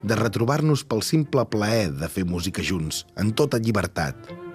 de retrobar-nos pel simple plaer de fer música junts, en tota llibertat.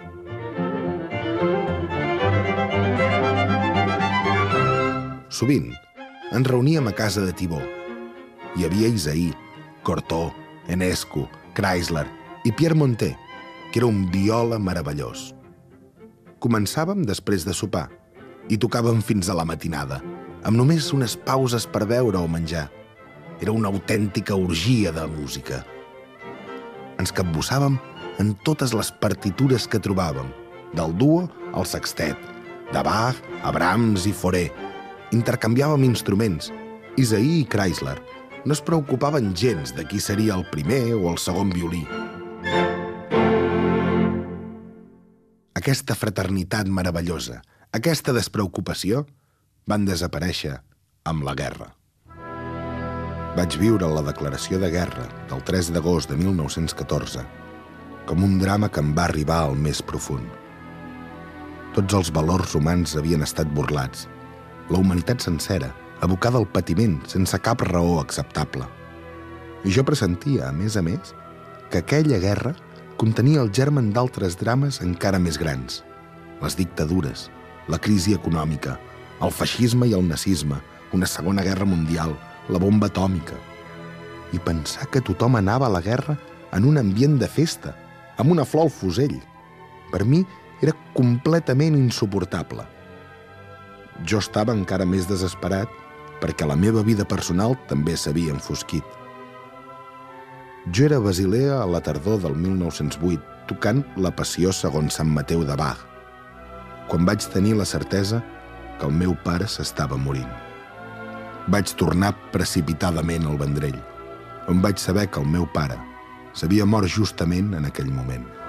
Sovint ens reuníem a casa de Tibó. Hi havia Isaí, Cortó, Enescu, Chrysler i Pierre Monté, que era un viola meravellós. Començàvem després de sopar i tocàvem fins a la matinada, amb només unes pauses per beure o menjar. Era una autèntica orgia de música. Ens capbussàvem en totes les partitures que trobàvem, del duo al sextet, de Bach a Brahms i Fauré. Intercanviàvem instruments. Isaí i Chrysler no es preocupaven gens de qui seria el primer o el segon violí. Aquesta fraternitat meravellosa, aquesta despreocupació, van desaparèixer amb la guerra. Vaig viure la declaració de guerra del 3 d'agost de 1914 com un drama que em va arribar al més profund. Tots els valors humans havien estat burlats, la humanitat sencera, abocada al patiment sense cap raó acceptable. I jo pressentia, a més, que aquella guerra contenia el germen d'altres drames encara més grans. Les dictadures, la crisi econòmica, el feixisme i el nazisme, una segona guerra mundial, la bomba atòmica. I pensar que tothom anava a la guerra en un ambient de festa, amb una flor al fusell. Per mi era completament insuportable. Jo estava encara més desesperat perquè la meva vida personal també s'havia enfosquit. Jo era a Basilea a la tardor del 1908, tocant la Passió segons Sant Mateu de Bach, quan vaig tenir la certesa que el meu pare s'estava morint. Vaig tornar precipitadament al Vendrell, on vaig saber que el meu pare s'havia mort justament en aquell moment.